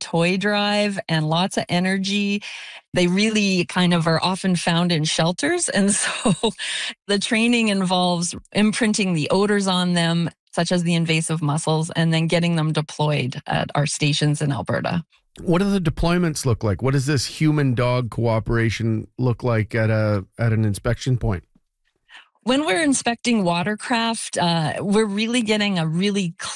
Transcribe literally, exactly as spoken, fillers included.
toy drive and lots of energy. They really kind of are often found in shelters. And so the training involves imprinting the odors on them, such as the invasive mussels, and then getting them deployed at our stations in Alberta. What do the deployments look like? What does this human-dog cooperation look like at a at an inspection point? When we're inspecting watercraft, uh, we're really getting a really